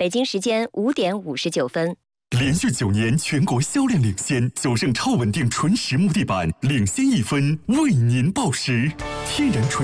北京时间5点59分。 连续9年全国销量领先，9胜超稳定纯实木地板领先1分，为您报时。天然纯